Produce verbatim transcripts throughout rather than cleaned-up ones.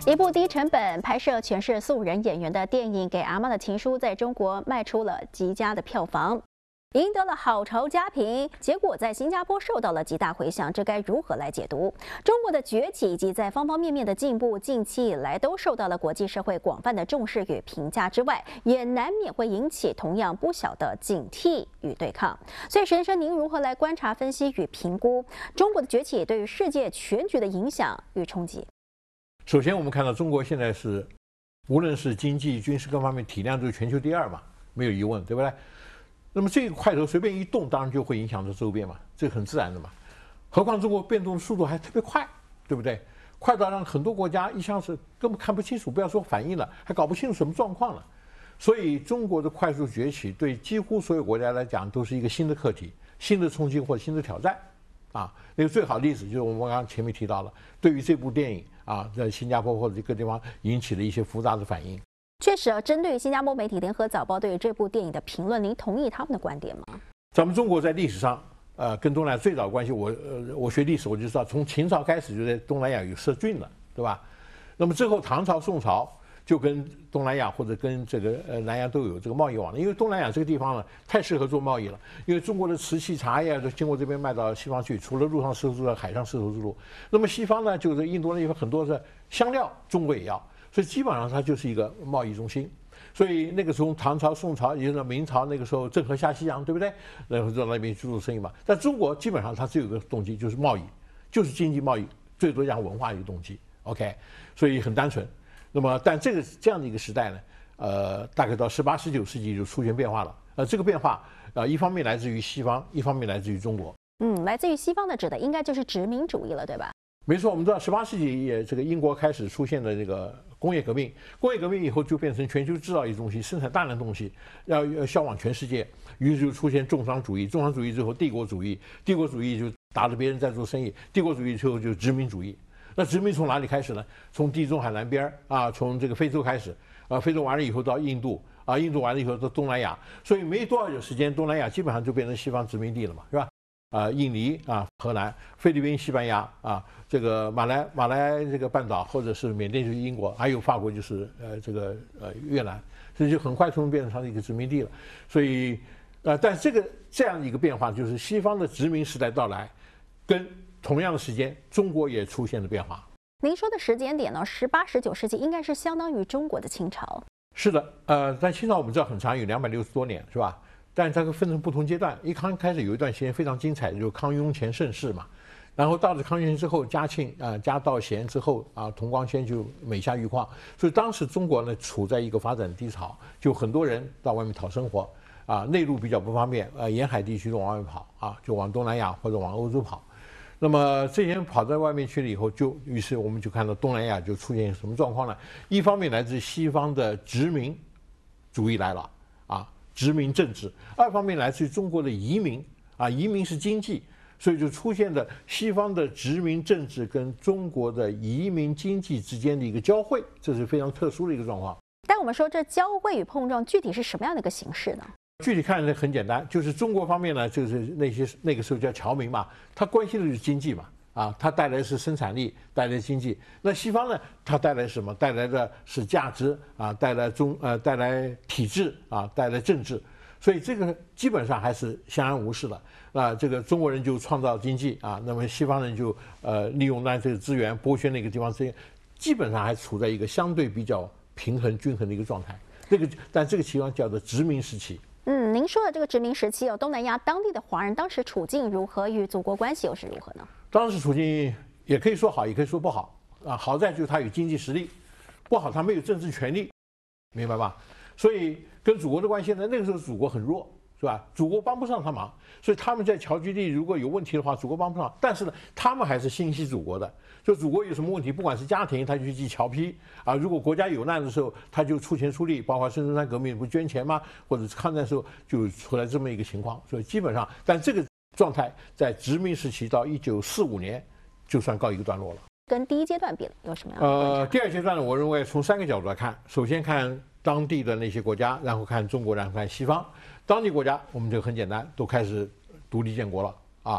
一部低成本拍摄全是素人演员的电影《给阿妈的情书》在中国卖出了极佳的票房，赢得了好潮佳评。结果在新加坡受到了极大回响，这该如何来解读？中国的崛起以及在方方面面的进步，近期以来都受到了国际社会广泛的重视与评价之外，也难免会引起同样不小的警惕与对抗。所以，沈先生，您如何来观察、分析与评估中国的崛起对于世界全局的影响与冲击？ 首先，我们看到中国现在是，无论是经济、军事各方面体量都是全球第二嘛，没有疑问，对不对？那么这个块头随便一动，当然就会影响到周边嘛，这很自然的嘛。何况中国变动速度还特别快，对不对？快到让很多国家一下子根本看不清楚，不要说反应了，还搞不清楚什么状况了。所以中国的快速崛起对几乎所有国家来讲都是一个新的课题、新的冲击或者新的挑战。啊，那个最好的例子就是我们刚刚前面提到了，对于这部电影啊，在新加坡或者各地方引起了一些复杂的反应。 确实啊，针对新加坡媒体《联合早报》对于这部电影的评论，您同意他们的观点吗？ 咱们中国在历史上，呃，跟东南亚最早的关系，我呃，我学历史我就知道，从秦朝开始就在东南亚有设郡了，对吧？那么之后唐朝、宋朝就跟东南亚或者跟这个呃南亚都有这个贸易往来，因为东南亚这个地方呢太适合做贸易了，因为中国的瓷器、茶叶都经过这边卖到西方去，除了陆上丝绸之路、海上丝绸之路，那么西方呢就是印度那边很多是香料，中国也要，所以基本上它就是一个贸易中心。所以那个时候唐朝、宋朝，也就是明朝那个时候郑和下西洋，对不对？然后到那边去做生意嘛。但中国基本上它只有一个动机，就是贸易，就是经济贸易，最多加文化一个动机。OK， 所以很单纯。那么，但这个这样的一个时代呢，呃，大概到十八、十九世纪就出现变化了。呃，这个变化，呃，一方面来自于西方，一方面来自于中国。 嗯，来自于西方的指的应该就是殖民主义了，对吧？ 没错，我们知道十八世纪也这个英国开始出现了这个工业革命，工业革命以后就变成全球制造业中心，生产大量东西，要要销往全世界，于是就出现重商主义，重商主义之后帝国主义，帝国主义就打着别人在做生意，帝国主义之后就殖民主义。那殖民从哪里开始呢？从地中海南边啊，从这个非洲开始啊，非洲完了以后到印度啊，印度完了以后到东南亚，所以没多少有时间，东南亚基本上就变成西方殖民地了嘛，是吧？啊，印尼啊，荷兰、菲律宾、西班牙啊，这个马来马来这个半岛，或者是缅甸就是英国，还有法国就是呃这个呃越南，所以就很快从变成它的一个殖民地了。所以，呃，但这个这样一个变化，就是西方的殖民时代到来，跟同样的时间，中国也出现了变化。 您说的时间点呢？十八、十九世纪应该是相当于中国的清朝。 是的，呃，但清朝我们知道很长，有两百六十多年，是吧？但它分成不同阶段。一刚开始有一段时间非常精彩，就是康雍乾盛世嘛。然后到了康雍乾之后，嘉庆啊、呃、嘉道咸之后啊，同光宣就每下愈况。所以当时中国呢处在一个发展低潮，就很多人到外面讨生活啊，内陆比较不方便，呃，沿海地区都往外跑啊，就往东南亚或者往欧洲跑。那么这些人跑在外面去了以后，就于是我们就看到东南亚就出现什么状况呢？一方面来自西方的殖民主义来了啊。殖民政治，二方面来自于中国的移民啊，移民是经济，所以就出现了西方的殖民政治跟中国的移民经济之间的一个交汇，这是非常特殊的一个状况。 但我们说这交汇与碰撞具体是什么样的一个形式呢？ 具体看来很简单，就是中国方面呢，就是那些那个时候叫侨民嘛，它关心的就是经济嘛。啊，它带来的是生产力，带来的经济。那西方呢？它带来什么？带来的是价值啊，带来中呃，带来体制啊，带来政治。所以这个基本上还是相安无事的。那这个中国人就创造经济啊，那么西方人就呃利用那这个资源剥削那个地方资源，基本上还处在一个相对比较平衡均衡的一个状态。这个但这个情况叫做殖民时期。 嗯，您说的这个殖民时期，有东南亚当地的华人当时处境如何，与祖国关系又是如何呢？ 当时处境也可以说好，也可以说不好啊。好在就是他有经济实力，不好他没有政治权利，明白吧？所以跟祖国的关系呢，那个时候祖国很弱，是吧？祖国帮不上他忙，所以他们在侨居地如果有问题的话，祖国帮不上。但是呢，他们还是心系祖国的。就祖国有什么问题，不管是家庭，他就去寄侨批啊；如果国家有难的时候，他就出钱出力，包括孙中山革命不捐钱吗？或者是抗战时候就出来这么一个情况。所以基本上，但这个状态在殖民时期到一九四五年就算告一个段落了。 跟第一阶段比有什么样的观察？ 呃，第二阶段呢，我认为从三个角度来看，首先看当地的那些国家，然后看中国，然后看西方。当地国家我们这个很简单，都开始独立建国了啊。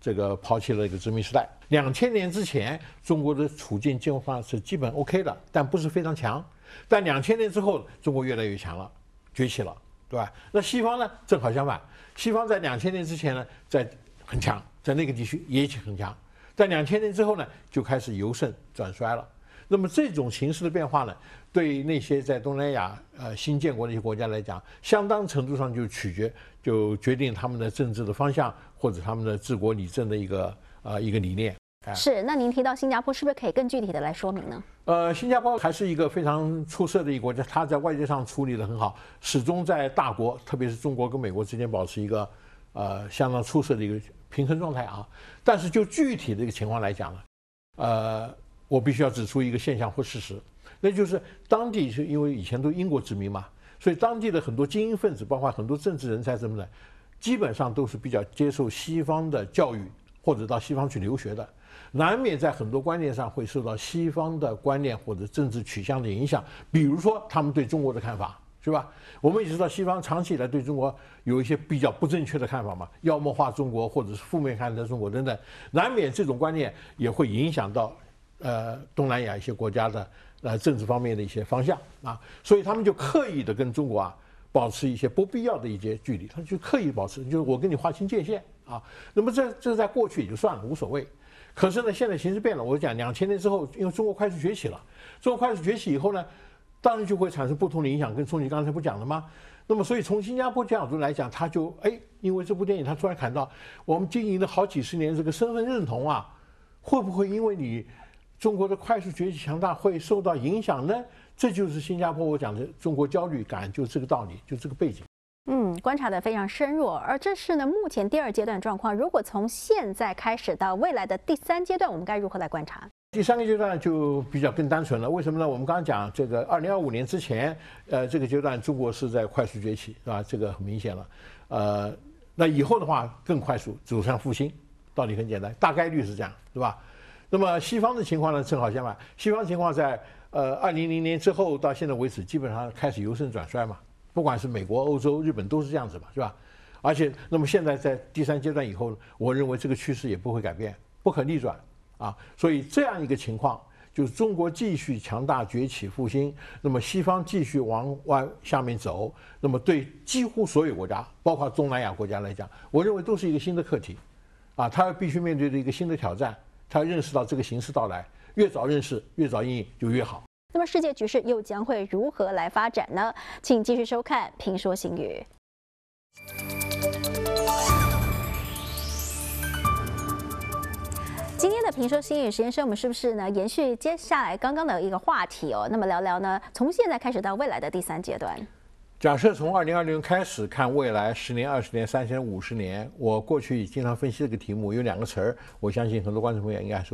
这个抛弃了一个殖民时代。两千年之前，中国的处境基本上是基本 OK 的，但不是非常强。但两千年之后，中国越来越强了，崛起了，对吧？那西方呢，正好相反，西方在两千年之前呢，在很强，在那个地区也很强，在两千年之后呢，就开始由盛转衰了。那么这种形势的变化呢，对那些在东南亚呃新建国的一些国家来讲，相当程度上就取决就决定他们的政治的方向或者他们的治国理政的一个呃一个理念。 是，那您提到新加坡，是不是可以更具体的来说明呢？ 呃，新加坡还是一个非常出色的一个国家，它在外交上处理得很好，始终在大国，特别是中国跟美国之间保持一个呃相当出色的一个平衡状态啊。但是就具体的一个情况来讲呢，呃。我必须要指出一个现象或事实，那就是当地是因为以前都英国殖民嘛，所以当地的很多精英分子，包括很多政治人才什么的，基本上都是比较接受西方的教育或者到西方去留学的，难免在很多观念上会受到西方的观念或者政治取向的影响。比如说他们对中国的看法，是吧？我们也知道西方长期以来对中国有一些比较不正确的看法嘛，妖魔化中国或者是负面看待中国等等，难免这种观念也会影响到。呃，东南亚一些国家的呃政治方面的一些方向啊，所以他们就刻意的跟中国啊保持一些不必要的一些距离，他就刻意保持，就是我跟你划清界限啊。那么这这在过去也就算了，无所谓。可是呢，现在形势变了，我讲两千年之后，因为中国快速崛起了，中国快速崛起以后呢，当然就会产生不同的影响，跟宋你刚才不讲了吗？那么所以从新加坡角度来讲，他就哎，因为这部电影他突然看到，我们经营了好几十年这个身份认同啊，会不会因为你中国的快速崛起强大会受到影响呢？这就是新加坡我讲的中国焦虑感，就这个道理，就这个背景。 嗯，观察得非常深入，而这是呢目前第二阶段状况。如果从现在开始到未来的第三阶段，我们该如何来观察？ 第三个阶段就比较更单纯了，为什么呢？我们刚刚讲这个二零二五年之前，呃，这个阶段中国是在快速崛起，是吧？这个很明显了。呃，那以后的话更快速走向复兴，道理很简单，大概率是这样，对吧？那么西方的情况呢，正好相反。西方情况在呃二零零年之后到现在为止，基本上开始由盛转衰嘛。不管是美国、欧洲、日本都是这样子嘛，是吧？而且，那么现在在第三阶段以后，我认为这个趋势也不会改变，不可逆转啊。所以这样一个情况，就是中国继续强大崛起复兴，那么西方继续往往下面走，那么对几乎所有国家，包括东南亚国家来讲，我认为都是一个新的课题，啊，他必须面对的一个新的挑战。他认识到这个形势到来，越早认识，越早应应就越好。 那么世界局势又将会如何来发展呢？请继续收看《评说新语》。今天的评说新语实验室，我们是不是呢延续接下来刚刚的一个话题哦？那么聊聊呢，从现在开始到未来的第三阶段。 假设从二零二零年开始看未来十年、二十年、三十年、五十年，我过去经常分析这个题目，有两个词儿，我相信很多观众朋友应该是。